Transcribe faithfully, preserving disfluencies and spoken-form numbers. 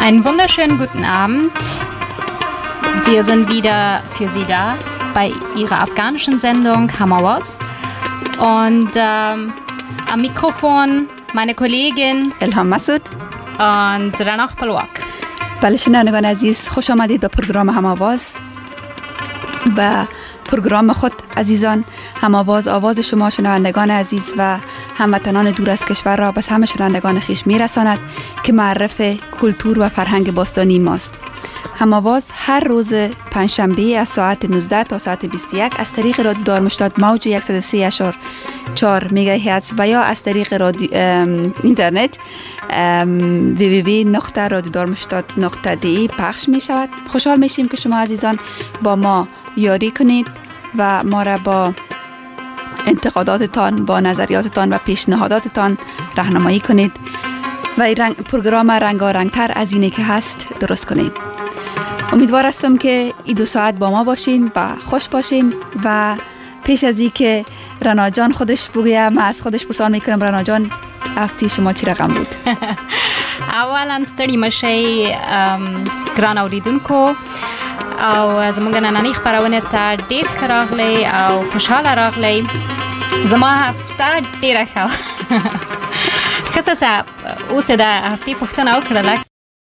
Einen wunderschönen guten Abend. Wir sind wieder für Sie da bei Ihrer afghanischen Sendung Hamawas. Und ähm, am Mikrofon meine Kollegin الهام مسعود und رناق پلواک. بله شنوندگان عزیز، خوش آمدید به پروگرام هم‌آواز. به پروگرام خود عزیزان، هم‌آواز آواز شما شنوندگان عزیز و هموطنان دور از کشور را به همه شنوندگان خویش میرساند که معرف کلتور و فرهنگ باستانی ماست. هم‌آواز هر روز پنجشنبه از ساعت نوزده تا ساعت بیست و یک از طریق رادیو دارمشتاد موج صد و سه اشار چهار مگاهرتز و یا از طریق رادیو اینترنت وی وی وی نقطه رادیو دارمشتاد نقطه دی پخش می شود. خوشحال میشیم که شما عزیزان با ما یاری کنید و ما را با انتقاداتتان، با نظریاتتان و پیشنهاداتتان راهنمایی کنید و این رنگ پروگرام رنگارنگتر از اینه که هست درست کنید. امیدوار هستم که این دو ساعت با ما باشین و خوش باشین. و پیش از این که رنا جان خودش بگویه، من از خودش پرسان میکنم رنا جان هفته شما چی رقم بود؟ اولا ستړي مشئ ګران اوریدونکو او زموږ نننۍ خپرونې ته ډېر ښه راغلی او خوشحاله راغلی. زما هفته ډېره ښه ښه څه اوس د هفتې پوښتنه وکړله